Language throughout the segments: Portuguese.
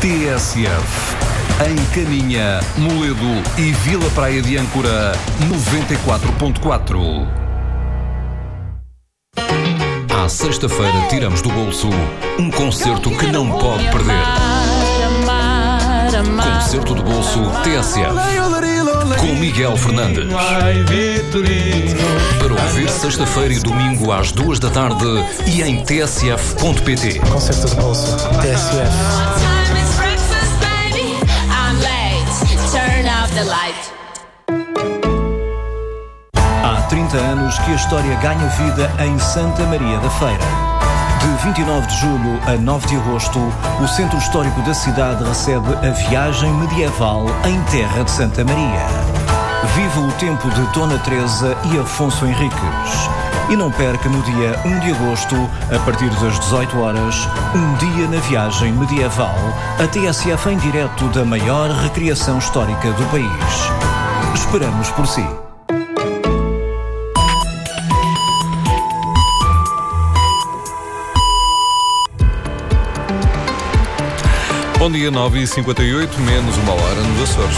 TSF. Em Caminha, Moledo e Vila Praia de Âncora, 94.4. À sexta-feira tiramos do bolso um concerto que não pode perder. Concerto de bolso TSF com Miguel Fernandes. Para ouvir sexta-feira e domingo às 2 da tarde e em tsf.pt. Concerto de bolso TSF. Há 30 anos que a história ganha vida em Santa Maria da Feira. De 29 de julho a 9 de agosto, o centro histórico da cidade recebe a viagem medieval em terra de Santa Maria. Viva o tempo de Dona Teresa e Afonso Henriques. E não perca no dia 1 de agosto, a partir das 18 horas, um dia na viagem medieval, a TSF em direto da maior recriação histórica do país. Esperamos por si. Bom dia, 9h58, menos uma hora nos Açores.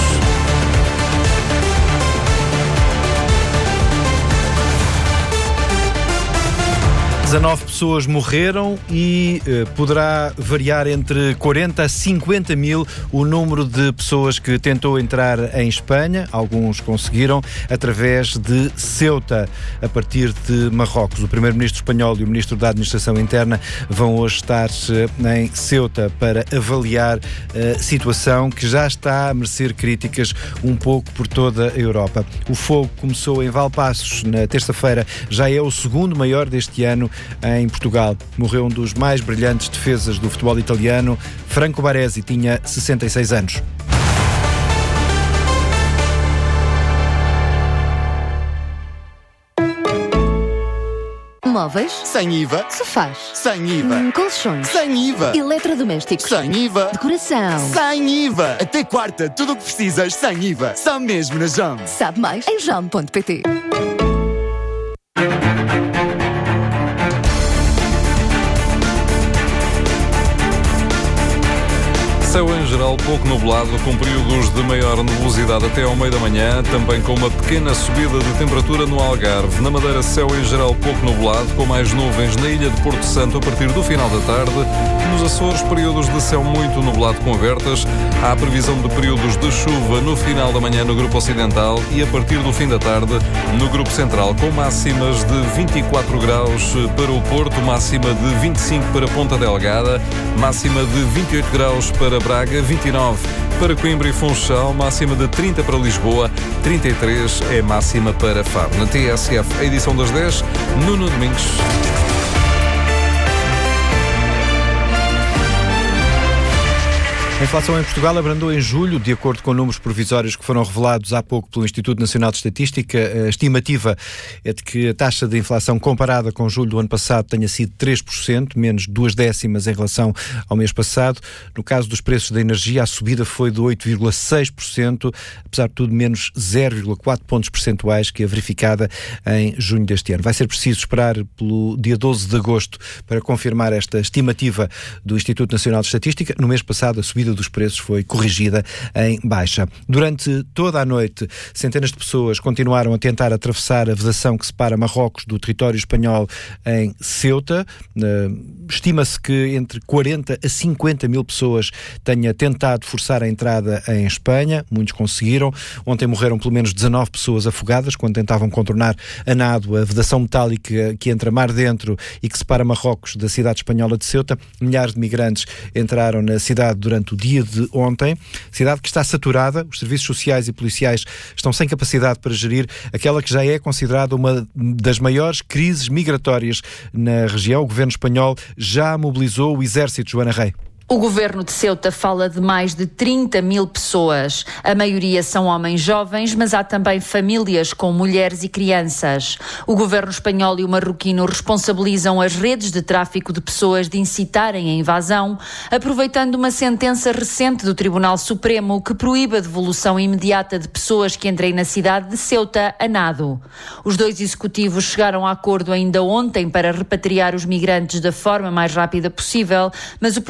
Dezenove pessoas morreram e poderá variar entre 40 a 50 mil o número de pessoas que tentou entrar em Espanha. Alguns conseguiram através de Ceuta, a partir de Marrocos. O primeiro-ministro espanhol e o ministro da Administração Interna vão hoje estar em Ceuta para avaliar a situação que já está a merecer críticas um pouco por toda a Europa. O fogo começou em Valpaços na terça-feira, já é o segundo maior deste ano em Portugal. Morreu um dos mais brilhantes defesas do futebol italiano, Franco Baresi, tinha 66 anos. Móveis? Sem IVA. Sofás? Sem IVA. Colchões? Sem IVA. Eletrodomésticos? Sem IVA. Decoração? Sem IVA. Até quarta, tudo o que precisas sem IVA. Só mesmo na JAM. Sabe mais em jam.pt. Céu em geral pouco nublado, com períodos de maior nebulosidade até ao meio da manhã, também com uma pequena subida de temperatura no Algarve. Na Madeira, céu em geral pouco nublado, com mais nuvens na ilha de Porto Santo a partir do final da tarde. Nos Açores, períodos de céu muito nublado com abertas. Há previsão de períodos de chuva no final da manhã no Grupo Ocidental e a partir do fim da tarde no Grupo Central, com máximas de 24 graus para o Porto, máxima de 25 para Ponta Delgada, máxima de 28 graus para Braga, 29 para Coimbra e Funchal, máxima de 30 para Lisboa, 33 é máxima para Faro. Na TSF, a edição das 10, Nuno Domingos. A inflação em Portugal abrandou em julho, de acordo com números provisórios que foram revelados há pouco pelo Instituto Nacional de Estatística. A estimativa é de que a taxa de inflação comparada com julho do ano passado tenha sido 3%, menos 0,2 em relação ao mês passado. No caso dos preços da energia, a subida foi de 8,6%, apesar de tudo menos 0,4 pontos percentuais que a verificada em junho deste ano. Vai ser preciso esperar pelo dia 12 de agosto para confirmar esta estimativa do Instituto Nacional de Estatística. No mês passado, a subida dos preços foi corrigida em baixa. Durante toda a noite, centenas de pessoas continuaram a tentar atravessar a vedação que separa Marrocos do território espanhol em Ceuta. Estima-se que entre 40 a 50 mil pessoas tenha tentado forçar a entrada em Espanha. Muitos conseguiram. Ontem morreram pelo menos 19 pessoas afogadas quando tentavam contornar a nado a vedação metálica que entra mar dentro e que separa Marrocos da cidade espanhola de Ceuta. Milhares de migrantes entraram na cidade durante o dia de ontem, cidade que está saturada. Os serviços sociais e policiais estão sem capacidade para gerir aquela que já é considerada uma das maiores crises migratórias na região. O governo espanhol já mobilizou o exército. Joana Rei. O governo de Ceuta fala de mais de 30 mil pessoas. A maioria são homens jovens, mas há também famílias com mulheres e crianças. O governo espanhol e o marroquino responsabilizam as redes de tráfico de pessoas de incitarem a invasão, aproveitando uma sentença recente do Tribunal Supremo que proíbe a devolução imediata de pessoas que entrem na cidade de Ceuta a nado. Os dois executivos chegaram a acordo ainda ontem para repatriar os migrantes da forma mais rápida possível, mas o processo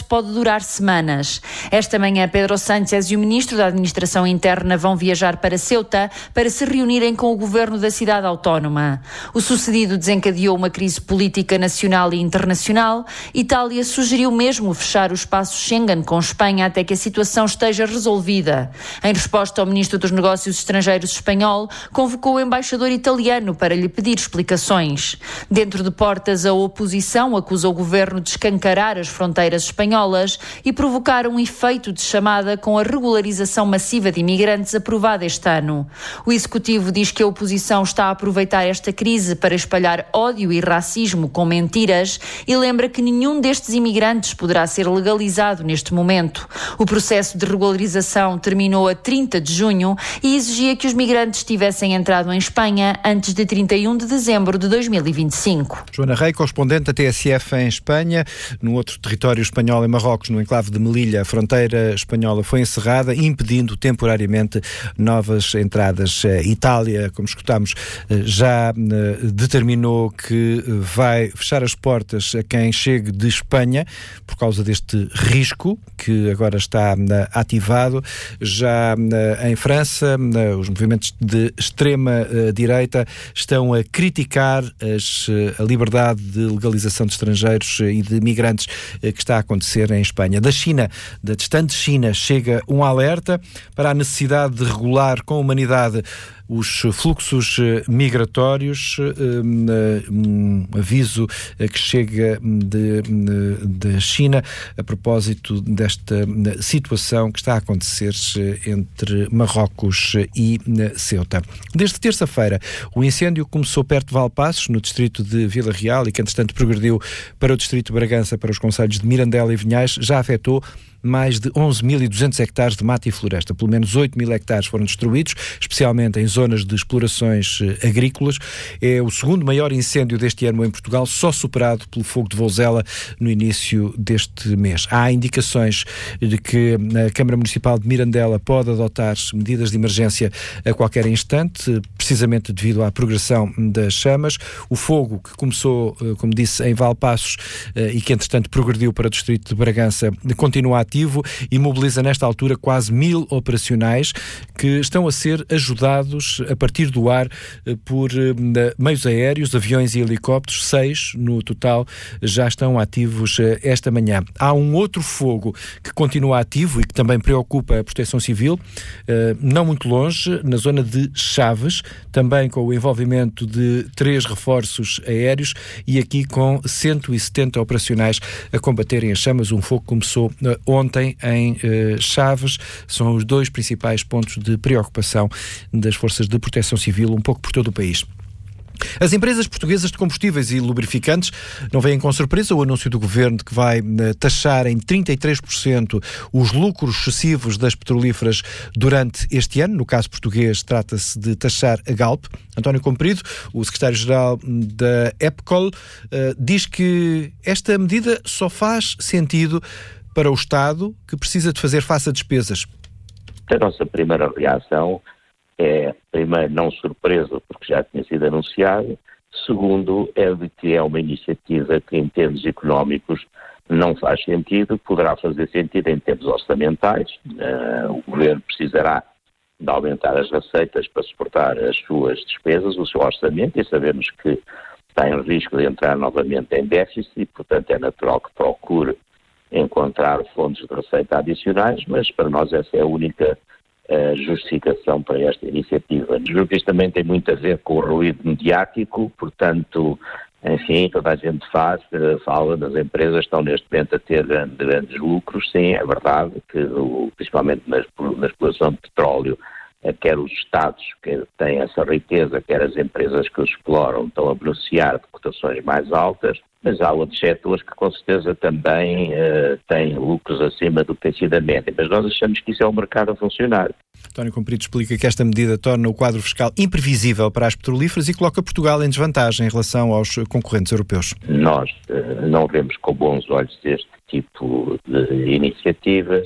processo pode durar semanas. Esta manhã, Pedro Sánchez e o Ministro da Administração Interna vão viajar para Ceuta para se reunirem com o governo da cidade autónoma. O sucedido desencadeou uma crise política nacional e internacional. Itália sugeriu mesmo fechar o espaço Schengen com Espanha até que a situação esteja resolvida. Em resposta, o Ministro dos Negócios Estrangeiros espanhol convocou o embaixador italiano para lhe pedir explicações. Dentro de portas, a oposição acusa o governo de escancarar as fronteiras espanholas e provocar um efeito de chamada com a regularização massiva de imigrantes aprovada este ano. O Executivo diz que a oposição está a aproveitar esta crise para espalhar ódio e racismo com mentiras e lembra que nenhum destes imigrantes poderá ser legalizado neste momento. O processo de regularização terminou a 30 de junho e exigia que os migrantes tivessem entrado em Espanha antes de 31 de dezembro de 2025. Joana Rei, correspondente da TSF em Espanha. No outro território espanhol, em Marrocos, no enclave de Melilla, a fronteira espanhola foi encerrada, impedindo temporariamente novas entradas. A Itália, como escutámos, já determinou que vai fechar as portas a quem chegue de Espanha por causa deste risco que agora está ativado. Já em França, os movimentos de extrema-direita estão a criticar a liberdade de legalização de estrangeiros e de migrantes que está a acontecer em Espanha. Da China, da distante China, chega um alerta para a necessidade de regular com humanidade os fluxos migratórios, um aviso que chega da China a propósito desta situação que está a acontecer entre Marrocos e Ceuta. Desde terça-feira, o incêndio começou perto de Valpaços, no distrito de Vila Real, e que entretanto progrediu para o distrito de Bragança, para os concelhos de Mirandela e Vinhais, já afetou mais de 11.200 hectares de mata e floresta. Pelo menos 8.000 hectares foram destruídos, especialmente em zonas de explorações agrícolas. É o segundo maior incêndio deste ano em Portugal, só superado pelo fogo de Vouzela no início deste mês. Há indicações de que a Câmara Municipal de Mirandela pode adotar medidas de emergência a qualquer instante, precisamente devido à progressão das chamas. O fogo que começou, como disse, em Valpaços e que entretanto progrediu para o distrito de Bragança, continua ativo e mobiliza nesta altura quase 1.000 operacionais que estão a ser ajudados a partir do ar por meios aéreos, aviões e helicópteros. 6 no total já estão ativos esta manhã. Há um outro fogo que continua ativo e que também preocupa a Proteção Civil, não muito longe, na zona de Chaves, também com o envolvimento de 3 reforços aéreos e aqui com 170 operacionais a combaterem as chamas. Um fogo que começou ontem em Chaves. São os 2 principais pontos de preocupação das forças de proteção civil, um pouco por todo o país. As empresas portuguesas de combustíveis e lubrificantes não veem com surpresa o anúncio do Governo de que vai taxar em 33% os lucros excessivos das petrolíferas durante este ano. No caso português, trata-se de taxar a Galp. António Comprido, o secretário-geral da EPCOL, diz que esta medida só faz sentido para o Estado, que precisa de fazer face a despesas. A nossa primeira reação é, primeiro, não surpresa, porque já tinha sido anunciado. Segundo, é de que é uma iniciativa que, em termos económicos, não faz sentido, poderá fazer sentido em termos orçamentais. O Governo precisará de aumentar as receitas para suportar as suas despesas, o seu orçamento, e sabemos que está em risco de entrar novamente em déficit e, portanto, é natural que procure encontrar fontes de receita adicionais, mas para nós essa é a única justificação para esta iniciativa. Julgo que isto também tem muito a ver com o ruído mediático, portanto, enfim, toda a gente fala das empresas que estão neste momento a ter grandes lucros. Sim, é verdade que, principalmente na exploração de petróleo, quer os Estados que têm essa riqueza, quer as empresas que os exploram, estão a beneficiar de cotações mais altas, mas há outros setores que com certeza também têm lucros acima do que tem sido a média. Mas nós achamos que isso é o mercado a funcionar. António Comprido explica que esta medida torna o quadro fiscal imprevisível para as petrolíferas e coloca Portugal em desvantagem em relação aos concorrentes europeus. Nós não vemos com bons olhos este tipo de iniciativas,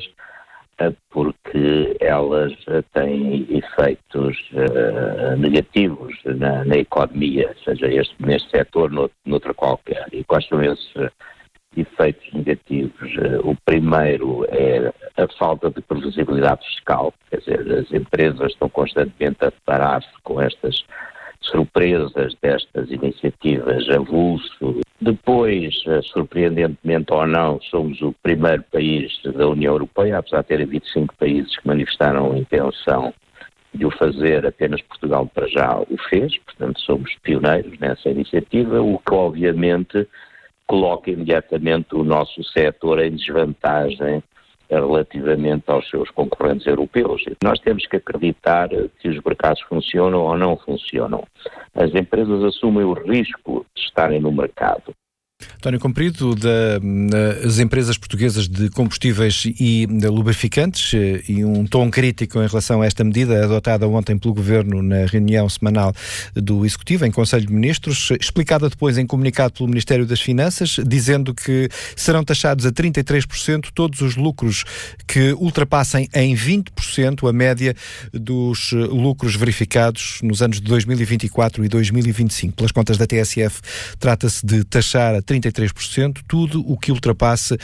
porque elas têm efeitos negativos na economia, seja neste setor, noutra qualquer. E quais são esses efeitos negativos. O primeiro é a falta de previsibilidade fiscal, quer dizer, as empresas estão constantemente a deparar-se com estas surpresas destas iniciativas avulso. Depois, surpreendentemente ou não, somos o primeiro país da União Europeia, apesar de terem 25 países que manifestaram a intenção de o fazer, apenas Portugal para já o fez, portanto somos pioneiros nessa iniciativa, o que obviamente coloca imediatamente o nosso setor em desvantagem relativamente aos seus concorrentes europeus. Nós temos que acreditar que os mercados funcionam ou não funcionam. As empresas assumem o risco de estarem no mercado. António Comprido, das empresas portuguesas de combustíveis e de lubrificantes, e um tom crítico em relação a esta medida adotada ontem pelo Governo na reunião semanal do Executivo, em Conselho de Ministros, explicada depois em comunicado pelo Ministério das Finanças, dizendo que serão taxados a 33% todos os lucros que ultrapassem em 20% a média dos lucros verificados nos anos de 2024 e 2025. Pelas contas da TSF, trata-se de taxar a 33% tudo o que ultrapasse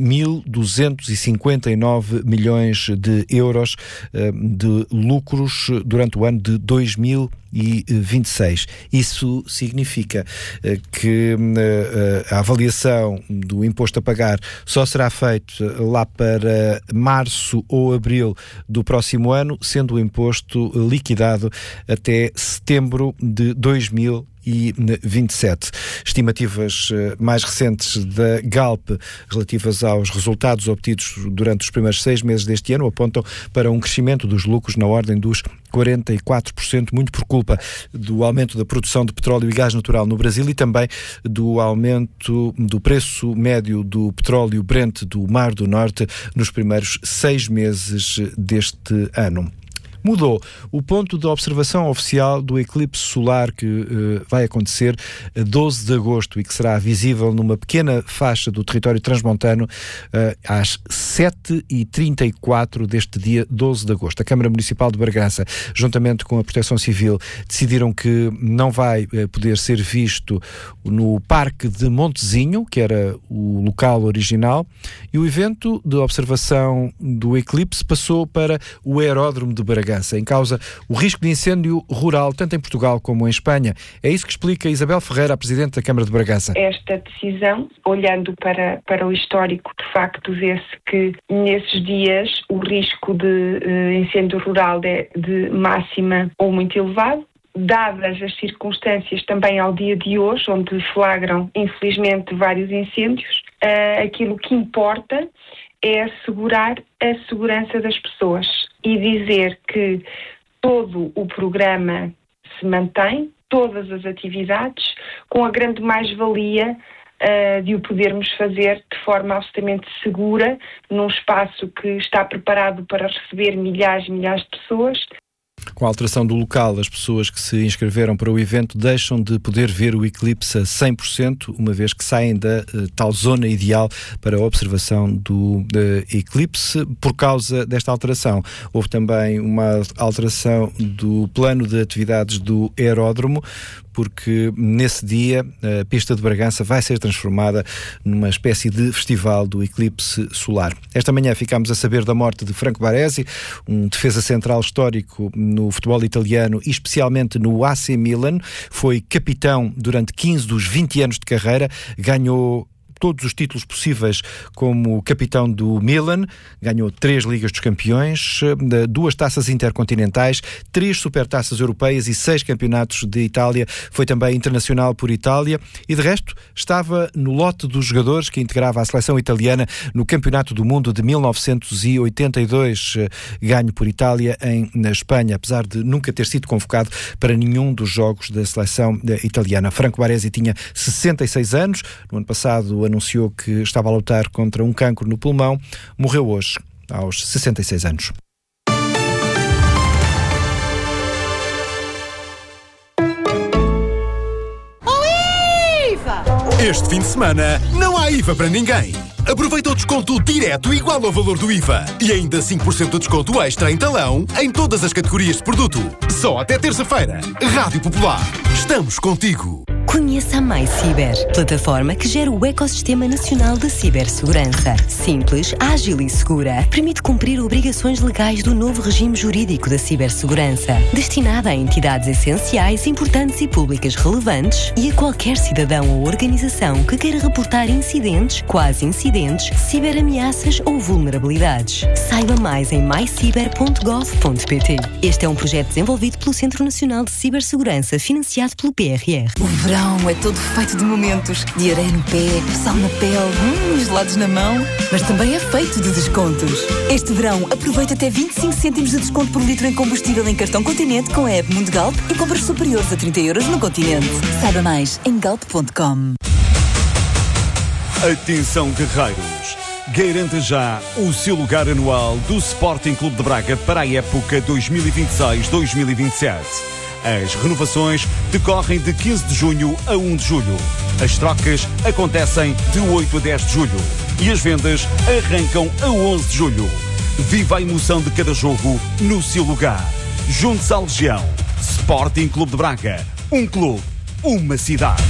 1.259 milhões de euros de lucros durante o ano de 2026. Isso significa que a avaliação do imposto a pagar só será feita lá para março ou abril do próximo ano, sendo o imposto liquidado até setembro de 2027. Estimativas mais recentes da Galp relativas aos resultados obtidos durante os primeiros 6 meses deste ano apontam para um crescimento dos lucros na ordem dos 44%, muito por culpa do aumento da produção de petróleo e gás natural no Brasil e também do aumento do preço médio do petróleo Brent do Mar do Norte nos primeiros 6 meses deste ano. Mudou o ponto de observação oficial do eclipse solar que vai acontecer a 12 de agosto e que será visível numa pequena faixa do território transmontano às 7h34 deste dia 12 de agosto. A Câmara Municipal de Bragança, juntamente com a Proteção Civil, decidiram que não vai poder ser visto no Parque de Montezinho, que era o local original, e o evento de observação do eclipse passou para o Aeródromo de Bragança. Em causa o risco de incêndio rural, tanto em Portugal como em Espanha. É isso que explica Isabel Ferreira, a Presidente da Câmara de Bragança. Esta decisão, olhando para o histórico, de facto vê-se que nesses dias o risco de incêndio rural é de máxima ou muito elevado. Dadas as circunstâncias também ao dia de hoje, onde flagram, infelizmente, vários incêndios, aquilo que importa é assegurar a segurança das pessoas e dizer que todo o programa se mantém, todas as atividades, com a grande mais-valia de o podermos fazer de forma absolutamente segura, num espaço que está preparado para receber milhares e milhares de pessoas. Com a alteração do local, as pessoas que se inscreveram para o evento deixam de poder ver o eclipse a 100%, uma vez que saem da tal zona ideal para a observação do eclipse. Por causa desta alteração, houve também uma alteração do plano de atividades do aeródromo, porque nesse dia a pista de Bragança vai ser transformada numa espécie de festival do eclipse solar. Esta manhã ficámos a saber da morte de Franco Baresi, um defesa central histórico no futebol italiano e especialmente no AC Milan. Foi capitão durante 15 dos 20 anos de carreira, ganhou todos os títulos possíveis como capitão do Milan, ganhou 3 Ligas dos Campeões, 2 taças intercontinentais, 3 supertaças europeias e 6 campeonatos de Itália. Foi também internacional por Itália e, de resto, estava no lote dos jogadores que integrava a seleção italiana no Campeonato do Mundo de 1982, ganho por Itália na Espanha, apesar de nunca ter sido convocado para nenhum dos jogos da seleção italiana. Franco Baresi tinha 66 anos, no ano passado anunciou que estava a lutar contra um cancro no pulmão, morreu hoje, aos 66 anos. Este fim de semana não há IVA para ninguém. Aproveita o desconto direto igual ao valor do IVA e ainda 5% de desconto extra em talão em todas as categorias de produto. Só até terça-feira. Rádio Popular. Estamos contigo. Conheça a MyCiber, plataforma que gera o ecossistema nacional de cibersegurança. Simples, ágil e segura, permite cumprir obrigações legais do novo regime jurídico da cibersegurança, destinada a entidades essenciais, importantes e públicas relevantes e a qualquer cidadão ou organização que queira reportar incidentes, quase incidentes, ciberameaças ou vulnerabilidades. Saiba mais em myciber.gov.pt. Este é um projeto desenvolvido pelo Centro Nacional de Cibersegurança, financiado pelo PRR. O verão é todo feito de momentos, de areia no pé, sal na pele, gelados na mão, mas também é feito de descontos. Este verão, aproveita até 25 cêntimos de desconto por litro em combustível em cartão Continente com a app Mundo Galp e compras superiores a 30 € no Continente. Saiba mais em galp.com. Atenção, guerreiros! Garanta já o seu lugar anual do Sporting Clube de Braga para a época 2026-2027. As renovações decorrem de 15 de junho a 1 de julho. As trocas acontecem de 8 a 10 de julho. E as vendas arrancam a 11 de julho. Viva a emoção de cada jogo no seu lugar. Junte-se à Legião. Sporting Clube de Braga. Um clube, uma cidade.